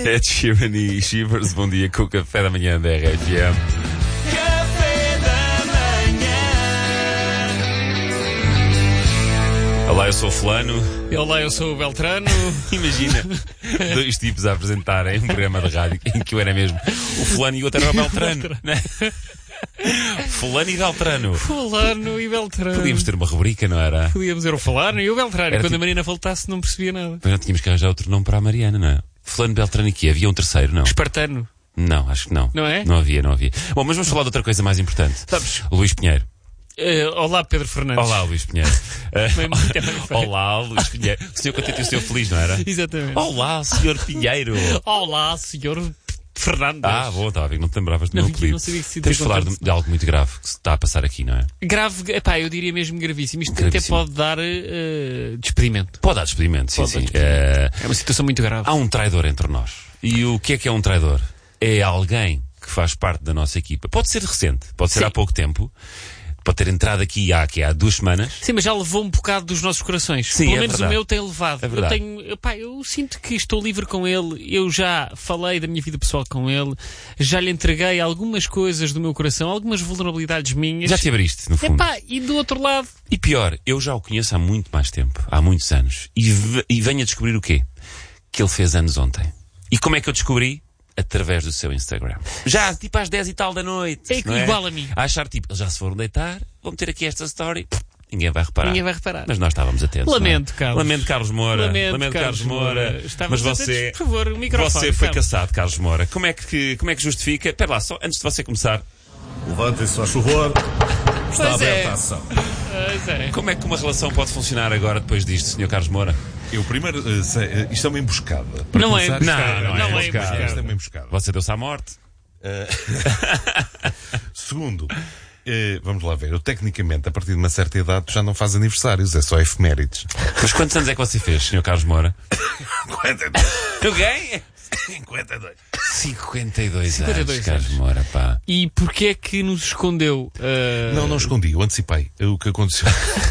Ed Sheeran e Shivers, bom dia com o café da manhã da RFM. Café da manhã. Olá, eu sou o Fulano. Olá, eu sou o Beltrano. Imagina, dois tipos a apresentarem um programa de rádio em que eu era mesmo o Fulano e o outro era o Beltrano. Fulano e Beltrano. Fulano e Beltrano. Podíamos ter uma rubrica, não era? Podíamos ter o Fulano e o Beltrano. Era Quando tipo... a Marina voltasse não percebia nada. Mas não tínhamos que arranjar outro nome para a Mariana, não é? Fulano, Beltrano e quê? Havia um terceiro, não? Espartano. Não, acho que não. Não é? Não havia. Bom, mas vamos falar de outra coisa mais importante. Sabes? Luís Pinheiro. Olá, Pedro Fernandes. Olá, Luís Pinheiro. Olá, Luís Pinheiro. O senhor contente e o senhor feliz, não era? Exatamente. Olá, senhor Pinheiro. Olá, senhor Fernandes. Ah, bom, estava a ver, não te lembravas do meu apelido. Não sabia que se Temos de falar de algo muito grave que se está a passar aqui, não é? Grave, eu diria mesmo gravíssimo. Isto Gravíssimo. até pode dar despedimento. Pode dar despedimento, sim, Pode sim. É uma situação muito grave. Há um traidor entre nós. E o que é um traidor? É alguém que faz parte da nossa equipa. Pode ser recente, pode ser Sim. há pouco tempo. Pode ter entrado aqui há 2 semanas. Sim, mas já levou um bocado dos nossos corações. Sim, Pelo é menos verdade. o meu tem levado. É verdade. Eu sinto que estou livre com ele. Eu já falei da minha vida pessoal com ele. Já lhe entreguei algumas coisas do meu coração, algumas vulnerabilidades minhas. Já te abriste, no fundo. E do outro lado... E pior, eu já o conheço há muito mais tempo. Há muitos anos. E venho a descobrir o quê? Que ele fez anos ontem. E como é que eu descobri? Através do seu Instagram. Já, tipo às 10 e tal da noite. É não é? igual a mim. A achar, tipo, eles já se foram deitar, vou meter aqui esta story. Ninguém vai reparar. Ninguém vai reparar. Mas nós estávamos atentos. Lamento, não é? Carlos. Lamento, Carlos Moura. Lamento, Carlos Moura. Estávamos Mas você, atentos, por favor, o microfone. você foi Carlos. caçado, Carlos Moura. Como é que justifica? Espera lá, só antes de você começar. Levantem-se ao favor. Está Pois aberta é. a ação. Pois é. Como é que uma relação pode funcionar agora depois disto, Sr. Carlos Moura? Eu primeiro, isto é uma emboscada. Para Não é começar, emboscada. Não é Não é emboscada. emboscada. Isto é uma emboscada. Você deu-se à morte? Segundo, vamos lá ver. Eu, tecnicamente, a partir de uma certa idade, já não faz aniversários, é só efemérides. Mas quantos anos é que você fez, Sr. Carlos Moura? 52. Alguém? 52. 52 anos, 52 Carlos anos. Moura, pá. E porquê é que nos escondeu? Não escondi, eu antecipei o que aconteceu.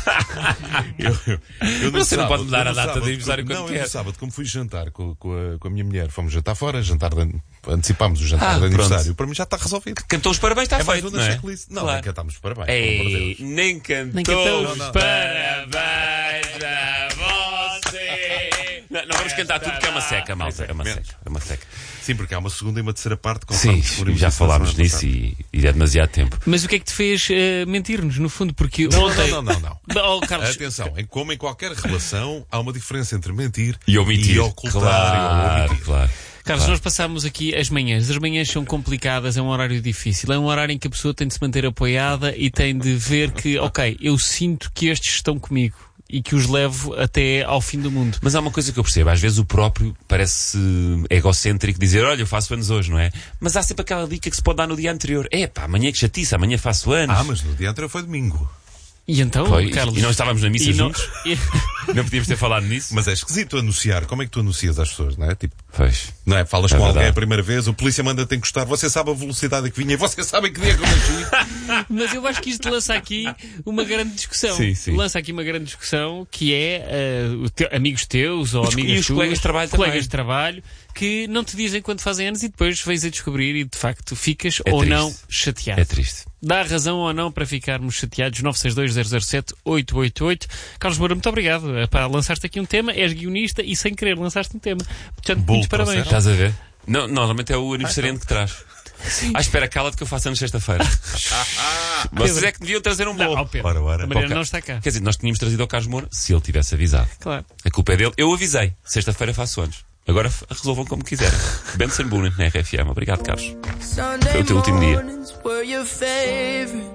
eu no Você não sábado- pode mudar eu no a data sábado, de aniversário quando Não, quer. eu no sábado, como fui jantar com a minha mulher, fomos jantar fora, antecipámos o jantar de pronto. aniversário. Para mim já está resolvido. Cantou os parabéns, está É mais feito, uma não é? checklist. Não, Claro. nem cantámos parabéns. pelo amor de Ei, Deus. nem cantou, Nem cantou os os parabéns a você. Não vamos cantar tudo que é uma seca, malta. É uma seca. Sim, porque há uma segunda e uma terceira parte. Sim, já falámos nisso e é demasiado tempo. Mas o que é que te fez mentir-nos, no fundo? Porque Não, ontem... não. Oh, Carlos, Atenção, como em qualquer relação, há uma diferença entre mentir E omitir. ocultar Claro, ou omitir. claro. Carlos, nós passámos aqui as manhãs. As manhãs são complicadas, é um horário difícil. É um horário em que a pessoa tem de se manter apoiada e tem de ver que, ok, eu sinto que estes estão comigo e que os levo até ao fim do mundo. Mas há uma coisa que eu percebo, às vezes o próprio parece egocêntrico dizer, olha, eu faço anos hoje, não é? Mas há sempre aquela dica que se pode dar no dia anterior. Amanhã que chatice, amanhã faço anos. Mas no dia anterior foi domingo. E então, Foi, Carlos... e não estávamos na missa e não- juntos? Não podíamos ter falado nisso? Mas é esquisito anunciar. Como é que tu anuncias às pessoas, não é? Tipo, Pois. não é? Falas É com alguém verdade. a primeira vez, o polícia manda-te encostar, você sabe a velocidade a que vinha e você sabe em que dia que eu nasci. Mas eu acho que isto lança aqui uma grande discussão. Sim, sim. Lança aqui uma grande discussão que é amigos teus ou E os amigas colegas tuas, de trabalho colegas também. de trabalho que não te dizem quando fazem anos e depois vens a descobrir e de facto ficas É ou triste. não chateado. É triste. Dá razão ou não para ficarmos chateados? 962-007-888. Carlos Moura, muito obrigado. Lançaste aqui um tema, és guionista e sem querer lançaste um tema. Portanto, Bolo muitos parabéns. Estás a ver? Não, normalmente é o aniversariante que traz. Espera, cala-te que eu faço anos sexta-feira. Vocês é que deviam trazer um bolo. Não, Pedro. Ora. A Mariana Ok. não está cá. Quer dizer, nós tínhamos trazido ao Carlos Moura se ele tivesse avisado. Claro. A culpa é dele. Eu avisei. Sexta-feira faço anos. Agora resolvam como quiserem. Benson Boone na RFM. Obrigado, Carlos. Sunday o teu último dia. mornings were your favorite.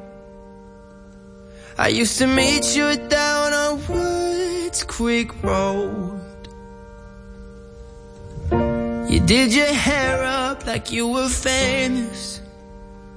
I used to meet you down on Woods Creek Road. You did your hair up like you were famous.